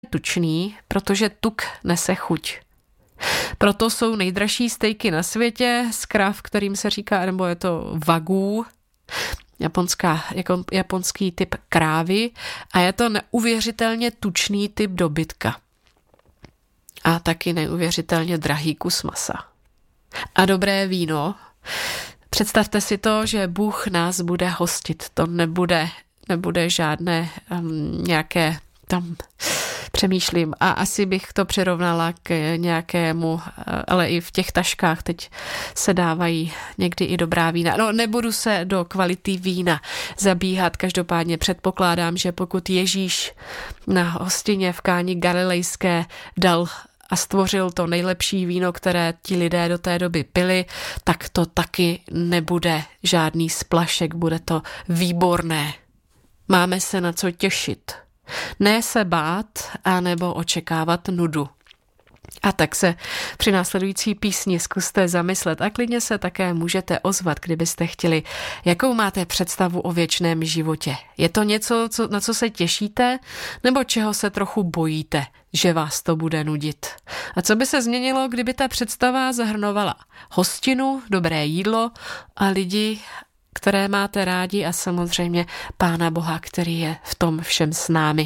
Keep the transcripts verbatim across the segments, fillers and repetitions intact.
tučný, protože tuk nese chuť. Proto jsou nejdražší stejky na světě z krav, kterým se říká, nebo je to wagyu, japonská, jako, japonský typ krávy, a je to neuvěřitelně tučný typ dobytka. A taky neuvěřitelně drahý kus masa. A dobré víno. Představte si to, že Bůh nás bude hostit. To nebude, nebude žádné um, nějaké tam přemýšlím a asi bych to přirovnala k nějakému, ale i v těch taškách teď se dávají někdy i dobrá vína. No, nebudu se do kvality vína zabíhat, každopádně předpokládám, že pokud Ježíš na hostině v Káni Galilejské dal a stvořil to nejlepší víno, které ti lidé do té doby pili, tak to taky nebude žádný splašek, bude to výborné. Máme se na co těšit. Ne se bát, anebo očekávat nudu. A tak se při následující písni zkuste zamyslet a klidně se také můžete ozvat, kdybyste chtěli. Jakou máte představu o věčném životě? Je to něco, co, na co se těšíte, nebo čeho se trochu bojíte, že vás to bude nudit? A co by se změnilo, kdyby ta představa zahrnovala hostinu, dobré jídlo a lidi, které máte rádi, a samozřejmě Pána Boha, který je v tom všem s námi.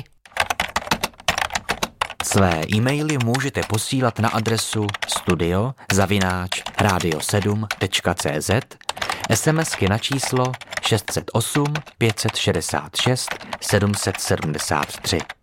Své e-maily můžete posílat na adresu studio zavináč radio sedm tečka cé zet, SMSky na číslo šest set osm pět set šedesát šest sedm set sedmdesát tři.